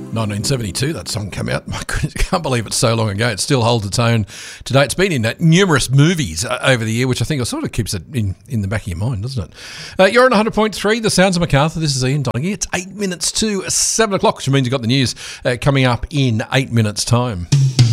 1972, that song came out. My goodness, I can't believe it's so long ago. It still holds its own today. It's been in numerous movies over the year, which I think sort of keeps it in the back of your mind, doesn't it? You're on 100.3, The Sounds of Macarthur. This is Ian Donaghy. It's 8 minutes to 7 o'clock, which means you've got the news coming up in 8 minutes' time.